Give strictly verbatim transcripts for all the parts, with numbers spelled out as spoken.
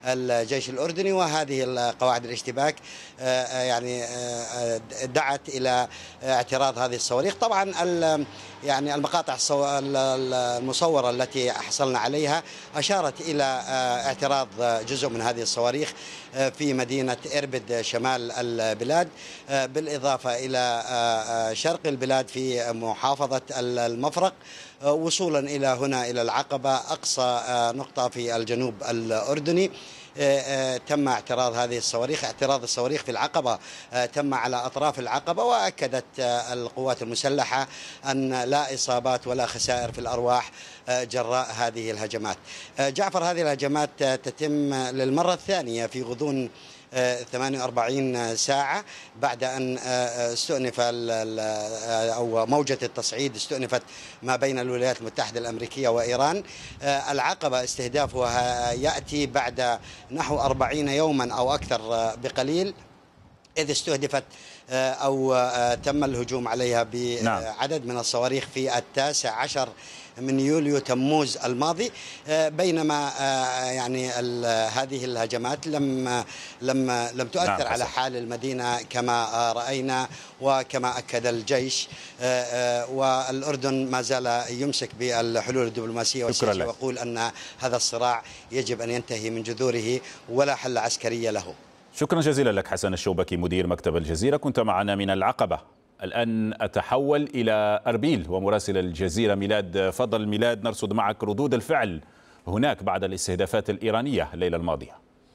الجيش الأردني، وهذه قواعد الاشتباك يعني دعت إلى اعتراض هذه الصواريخ. طبعا يعني المقاطع المصورة التي حصلنا عليها أشارت إلى اعتراض جزء من هذه الصواريخ في مدينة إربد شمال البلاد، بالإضافة إلى شرق البلاد في محافظة المفرق، وصولا إلى هنا إلى العقبة أقصى نقطة في الجنوب الأردني. تم اعتراض هذه الصواريخ. اعتراض الصواريخ في العقبة تم على أطراف العقبة، وأكدت القوات المسلحة أن لا إصابات ولا خسائر في الأرواح جراء هذه الهجمات. جعفر، هذه الهجمات تتم للمرة الثانية في غضون ثمانية وأربعين ساعة بعد أن استؤنف أو موجة التصعيد استؤنفت ما بين الولايات المتحدة الأمريكية وإيران. العقبة استهدافها يأتي بعد نحو أربعين يوما أو أكثر بقليل، إذ استهدفت أو تم الهجوم عليها بعدد من الصواريخ في التاسع عشر من يوليو تموز الماضي، بينما يعني هذه الهجمات لم لم لم تؤثر نعم على حال المدينة كما رأينا وكما أكد الجيش. والأردن ما زال يمسك بالحلول الدبلوماسية والسياسية، ويقول أن هذا الصراع يجب أن ينتهي من جذوره ولا حل عسكري له. شكرا جزيلا لك حسن الشوبكي مدير مكتب الجزيرة، كنت معنا من العقبة. الآن أتحول إلى أربيل ومراسل الجزيرة ميلاد فضل. ميلاد، نرصد معك ردود الفعل هناك بعد الاستهدافات الإيرانية الليلة الماضية.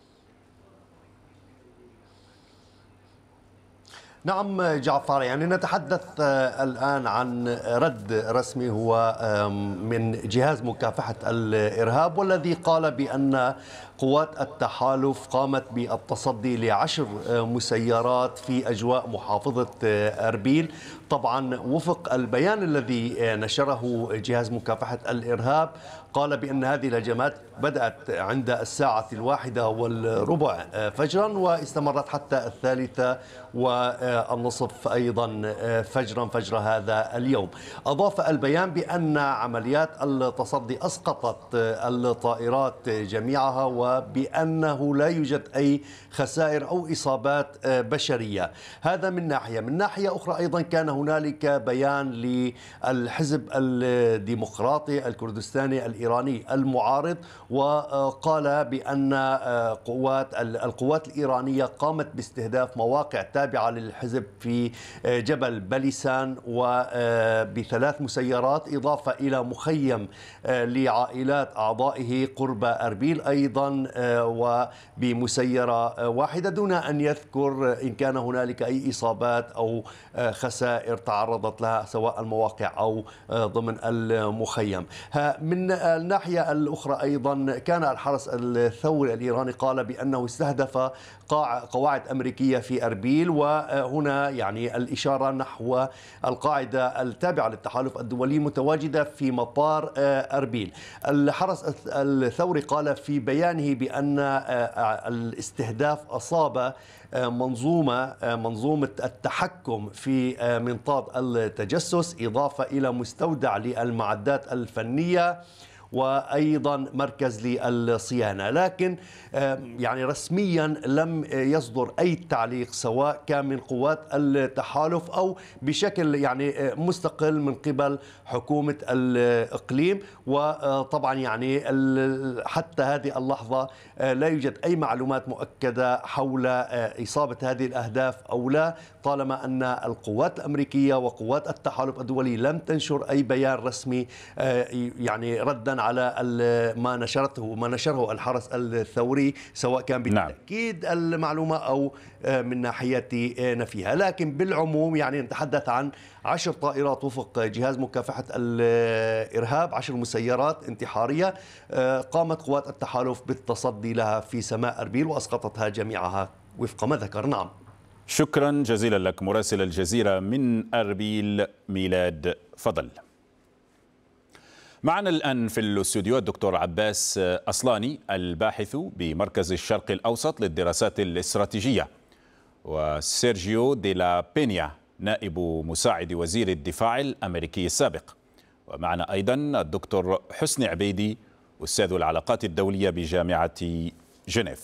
نعم جعفر، يعني نتحدث الآن عن رد رسمي هو من جهاز مكافحة الإرهاب، والذي قال بأن قوات التحالف قامت بالتصدي لعشر مسيرات في أجواء محافظة أربيل. طبعا وفق البيان الذي نشره جهاز مكافحة الإرهاب، قال بأن هذه الهجمات بدأت عند الساعة الواحدة والربع فجرا واستمرت حتى الثالثة والنصف أيضا فجرا فجر هذا اليوم. أضاف البيان بأن عمليات التصدي أسقطت الطائرات جميعها، وبأنه لا يوجد أي خسائر أو إصابات بشرية. هذا من ناحية. من ناحية أخرى أيضا كان هنالك بيان للحزب الديمقراطي الكردستاني الإيراني المعارض، وقال بأن قوات القوات الإيرانية قامت باستهداف مواقع تابعة للحزب في جبل بليسان وبثلاث مسيرات، إضافة إلى مخيم لعائلات أعضائه قرب أربيل أيضا وبمسيرة واحدة، دون أن يذكر إن كان هنالك أي إصابات أو خسائر تعرضت لها سواء المواقع أو ضمن المخيم. من الناحية الأخرى أيضا كان الحرس الثوري الإيراني قال بأنه استهدف قواعد أمريكية في أربيل، وهنا يعني الإشارة نحو القاعدة التابعة للتحالف الدولي متواجدة في مطار أربيل. الحرس الثوري قال في بيانه بأن الاستهداف أصاب منظومة منظومة التحكم في منطاد التجسس، إضافة إلى مستودع للمعدات الفنية وأيضا مركز للصيانة. لكن يعني رسميا لم يصدر أي تعليق سواء كان من قوات التحالف أو بشكل يعني مستقل من قبل حكومة الإقليم. وطبعا يعني حتى هذه اللحظة لا يوجد أي معلومات مؤكدة حول إصابة هذه الأهداف أو لا، طالما أن القوات الأمريكية وقوات التحالف الدولي لم تنشر أي بيان رسمي يعني ردا على ما نشرته وما نشره الحرس الثوري، سواء كان بالتأكيد المعلومة أو من ناحية نفيها. لكن بالعموم يعني نتحدث عن عشر طائرات وفق جهاز مكافحة الإرهاب، عشر مسيرات انتحارية قامت قوات التحالف بالتصدي لها في سماء أربيل وأسقطتها جميعها وفق ما ذكر. نعم، شكرا جزيلا لك مراسل الجزيرة من أربيل ميلاد فضل. معنا الآن في الاستوديو الدكتور عباس أصلاني الباحث بمركز الشرق الأوسط للدراسات الاستراتيجية، وسيرجيو دي لا بينيا نائب مساعد وزير الدفاع الأمريكي السابق. ومعنا أيضا الدكتور حسني عبيدي أستاذ العلاقات الدولية بجامعة جنيف.